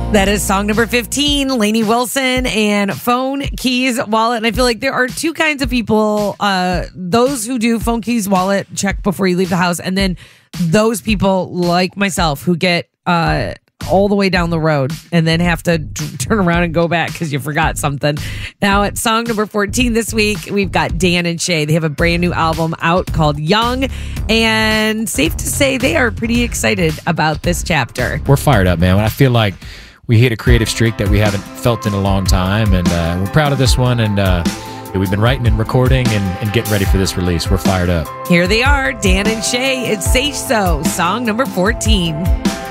That is song number 15, Lainey Wilson and Phone, Keys, Wallet. And I feel like there are two kinds of people, those who do phone, keys, wallet, check before you leave the house. And then those people like myself who get all the way down the road and then have to turn around and go back because you forgot something. Now at song number 14 this week, we've got Dan and Shay. They have a brand new album out called Young. And safe to say they are pretty excited about this chapter. We're fired up, man. I feel like we hit a creative streak that we haven't felt in a long time, and we're proud of this one, and we've been writing and recording and getting ready for this release. We're fired up. Here they are, Dan and Shay. It's Say So, song number 14.